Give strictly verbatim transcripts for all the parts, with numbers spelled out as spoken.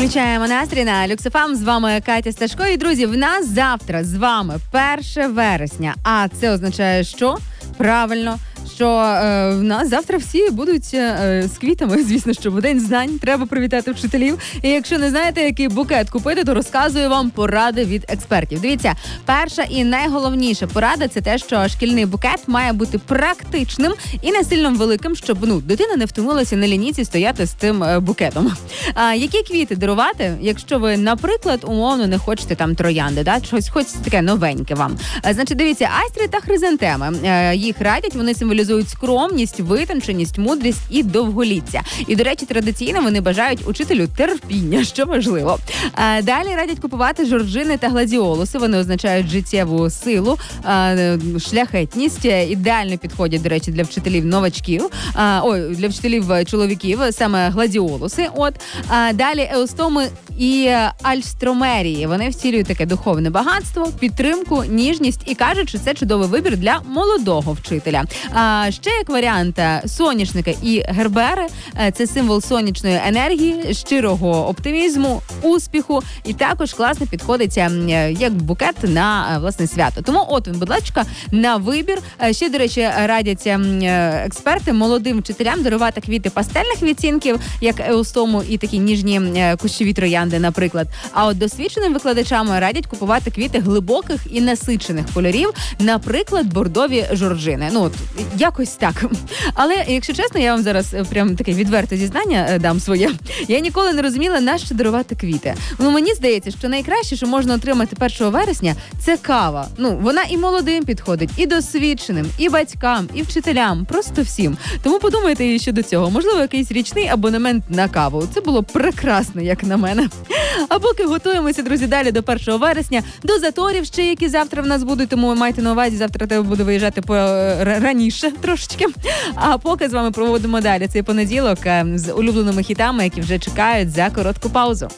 Включаємо настрій на Люкс еф ем. З вами Катя Сташко. І, друзі, в нас завтра з вами перше вересня. А це означає, що? Правильно, що е, в нас завтра всі будуть е, з квітами. Звісно, що в День знань треба привітати вчителів. І якщо не знаєте, який букет купити, то розказую вам поради від експертів. Дивіться, перша і найголовніша порада – це те, що шкільний букет має бути практичним і не сильно великим, щоб ну, дитина не втомилася на лінійці стояти з тим е, букетом. А які квіти дарувати, якщо ви, наприклад, умовно не хочете там троянди, да? Щось хочеться таке новеньке вам. А, значить, дивіться, айстри та хризантеми. Е, їх радять, вони символізують скромність, витонченість, мудрість і довголіття. І, до речі, традиційно вони бажають учителю терпіння, що важливо. А, далі радять купувати жоржини та гладіолуси. Вони означають життєву силу, а, шляхетність. Ідеально підходять, до речі, для вчителів-новачків. А, ой, для вчителів-чоловіків, саме гладіолуси. От. А, далі еустоми і альстромерії. Вони втілюють таке духовне багатство, підтримку, ніжність і кажуть, що це чудовий вибір для молодого вчителя. А ще як варіант соняшника і гербери – це символ сонячної енергії, щирого оптимізму, успіху і також класно підходить як букет на, власне, свято. Тому от він, будь ласка, на вибір. Ще, до речі, радять експерти молодим вчителям дарувати квіти пастельних відцінків, як еустому і такі ніжні кущові троянди, наприклад. А от досвідченим викладачам радять купувати квіти глибоких і насичених кольорів, наприклад, бордові жоржини. Ну, от, якось так. Але, якщо чесно, я вам зараз прям таке відверте зізнання дам своє. Я ніколи не розуміла, на що дарувати квіти. Ну, мені здається, що найкраще, що можна отримати першого вересня, це кава. Ну, вона і молодим підходить, і досвідченим, і батькам, і вчителям, просто всім. Тому подумайте і щодо цього. Можливо, якийсь річний абонемент на каву. Це було прекрасно, як на мене. А поки готуємося, друзі, далі до першого вересня, до заторів ще, які завтра в нас будуть, тому майте на увазі, завтра треба буде виїжджати по раніше трошечки. А поки з вами проводимо далі цей понеділок з улюбленими хітами, які вже чекають за коротку паузу.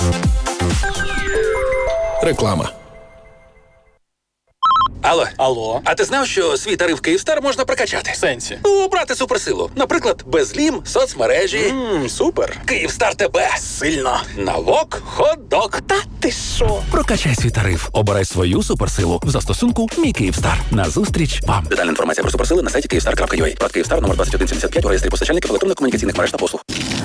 Реклама. Алло. Алло. А ти знав, що свій тариф Київстар можна прокачати? В сенсі? Ну, обрати суперсилу. Наприклад, безлім, соцмережі. Ммм, супер. Київстар тебе. Сильно. Навок, хот-дог. Та ти що? Прокачай свій тариф. Обирай свою суперсилу в застосунку «Мій Київстар». Назустріч вам. Детальна інформація про суперсили на сайті київстар крапка ю а. Прат Київстар номер двадцять один сімдесят п'ять у реєстрі постачальників електронно-комунікаційних мереж та послуг.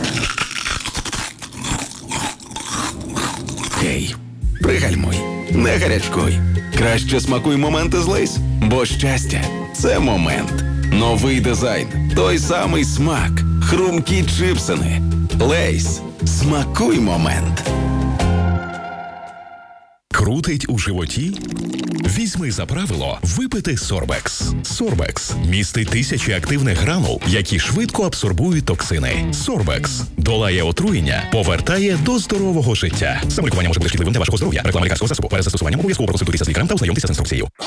Гей, пригальмуй, не гарячкуй. Краще смакуй моменти з Лейс, бо щастя – це момент. Новий дизайн, той самий смак, хрумкі чипсини. Лейс. Смакуй момент. Крутить у животі? Візьми за правило випити Сорбекс. Сорбекс містить тисячі активних гранул, які швидко абсорбують токсини. Сорбекс долає отруєння, повертає до здорового життя. Самолікування може бути шкідливим для вашого здоров'я. Реклама лікарського засобу. Перед застосуванням обов'язково проконсультуйтеся з лікарем та ознайомтеся з інструкцією.